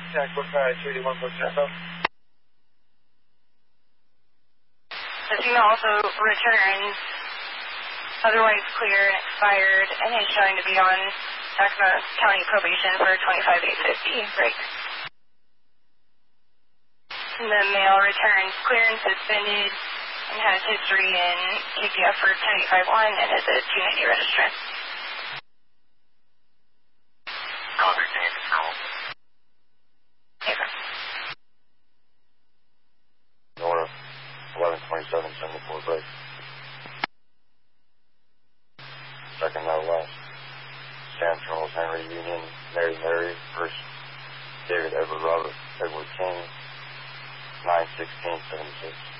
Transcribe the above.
Jack, what 281 Brooks Echo? The female also returns, otherwise clear and expired, and is showing to be on Sacramento County probation for 25-850 break. The male returns clear and suspended and has history in KPF for 1085-1 and is a 290 registrant. Contact and control. Okay. Nora, 1127, 74 break. Second no last. Sam Charles Henry Union, Mary, first David Edward Robert Edward King, 91676.